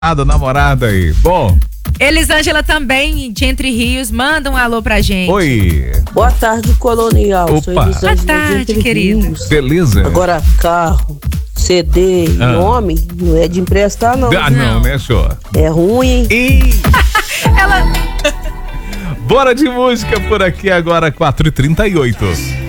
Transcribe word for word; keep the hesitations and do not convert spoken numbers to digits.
namorada aí. Bom. Elisângela também, de Entre Rios, manda um alô pra gente. Oi. Boa tarde, Colonial. Opa. Sou Elisângela. Boa tarde, querido. Beleza. Agora, carro, C D e ah. homem não é de emprestar, não. Ah, não, né, show? É ruim. E... Ela... Bora de música por aqui agora, quatro e trinta e oito.